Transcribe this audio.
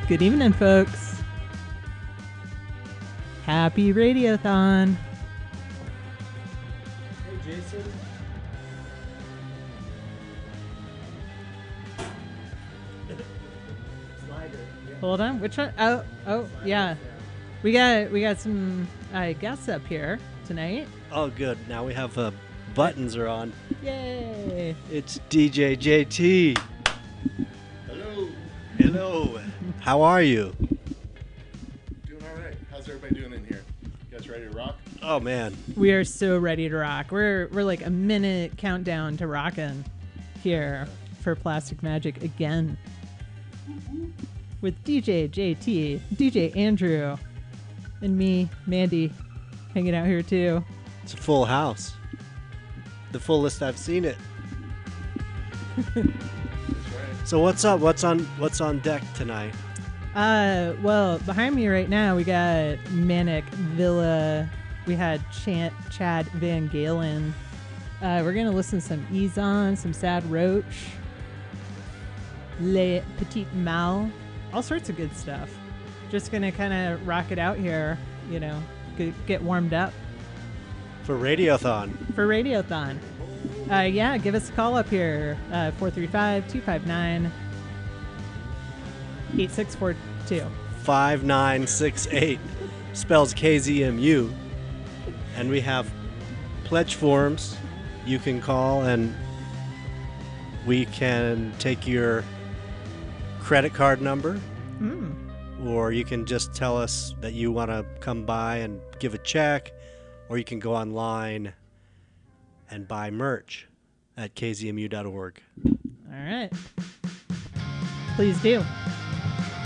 Good evening, folks. Happy Radiothon. Hey, Jason. Slider. Yeah. Hold on. Which one? Oh, yeah. We got some guests up here tonight. Oh, good. Now we have buttons are on. Yay! It's DJ JT. Hello. Hello. How are you? Doing all right. How's everybody doing in here? You guys ready to rock? Oh man. We are so ready to rock. We're like a minute countdown to rockin' here for Plastic Magic again with DJ JT, DJ Andrew, and me, Mandy, hanging out here too. It's a full house. The fullest I've seen it. That's right. So what's up? What's on deck tonight? Well, behind me right now we got Manic Villa. We had Chad Van Galen. We're gonna listen to some Ezon, some Sad Roach, Le Petit Mal, all sorts of good stuff. Just gonna kind of rock it out here, you know, get warmed up For Radiothon. for Radiothon. Yeah, give us a call up here, 435-259-8642. 5968 spells KZMU. And we have pledge forms you can call, and we can take your credit card number, or you can just tell us that you want to come by and give a check, or you can go online and buy merch at kzmu.org. All right. Please do.